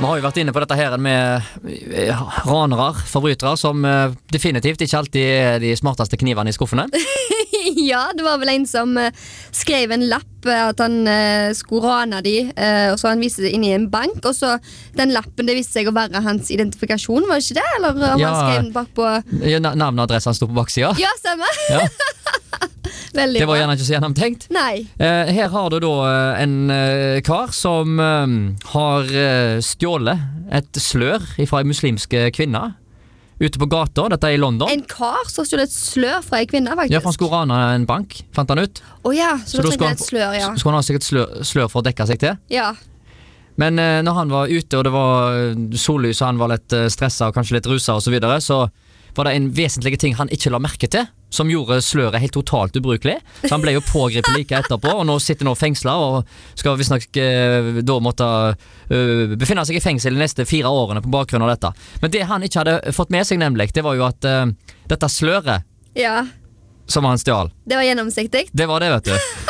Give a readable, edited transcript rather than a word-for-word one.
Vi har jo vært inne på dette her med ranere, forbrytere, som definitivt ikke alltid er de smarteste knivene i skuffene. Ja, det var vel en som skrev en lapp at han skulle rane de, og så han viste det inn i en bank, og så den lappen, det viste seg å være hans identifikasjon, var det ikke det? Eller om han skrev den bak på... Navn og adresse han stod på baksida. Ja, stemmer. Ja. Veldig det var bra. gjerne ikke så gjennomtenkt. Nei. Her har du da en kar som har stjålet et slør fra en muslimske kvinne ute på gata, dette er i London. En kar som stjålet et slør fra en kvinne, faktisk. Ja, for han skulle rane en bank, fant han ut. Ja, så da trengte han et slør, ja. Skulle han ha sikkert slør for å dekke seg til. Ja. Men når han var ute, og det var sollys, og han var litt stresset og kanskje litt ruset og så videre, så var det en vesentlig ting han ikke la merke til, som gjorde sløret helt totalt ubrukelig. Så han ble jo pågripet like etterpå, og nå sitter han fengslet, og skal visstnok da måtte befinne seg i fengsel de neste 4 årene på bakgrunn av dette. Men det han ikke hadde fått med seg nemlig, det var jo at dette sløret Ja. som han stjal, Det var gjennomsiktig. det var det, vet du.